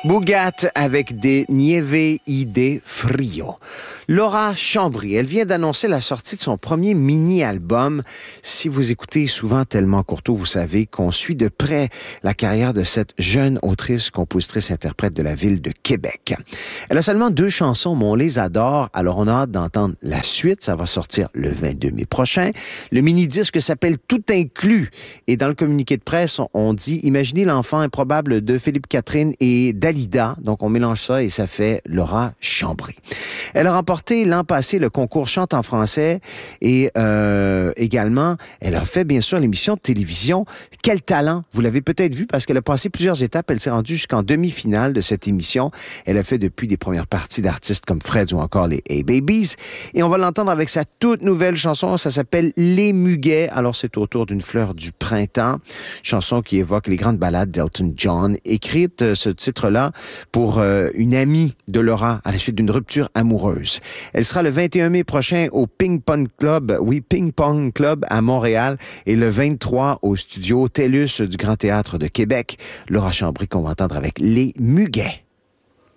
Bougat avec des Nieve y de Frio. Laura Chambry, elle vient d'annoncer la sortie de son premier mini-album. Si vous écoutez souvent Tellement Courteau, vous savez qu'on suit de près la carrière de cette jeune autrice, compositrice, interprète de la ville de Québec. Elle a seulement 2 chansons, mais on les adore, alors on a hâte d'entendre la suite. Ça va sortir le 22 mai prochain. Le mini-disque s'appelle Tout inclus. Et dans le communiqué de presse, on dit « Imaginez l'enfant improbable de Philippe Catherine et Dalida ». Donc on mélange ça et ça fait Laura Chambry. Elle a remporté l'an passé le concours Chante en français et également, elle a fait bien sûr l'émission de télévision Quel talent. Vous l'avez peut-être vu parce qu'elle a passé plusieurs étapes. Elle s'est rendue jusqu'en demi-finale de cette émission. Elle a fait depuis des premières parties d'artistes comme Fred ou encore les A-Babies. Et on va l'entendre avec sa toute nouvelle chanson. Ça s'appelle Les Muguets. Alors c'est autour d'une fleur du printemps. Chanson qui évoque les grandes ballades d'Elton John. Écrite ce titre-là pour une amie de Laura à la suite d'une rupture amoureuse. Elle sera le 21 mai prochain au Ping Pong Club, Ping Pong Club à Montréal et le 23 au studio TELUS du Grand Théâtre de Québec. Laura Chambry qu'on va entendre avec Les Muguets.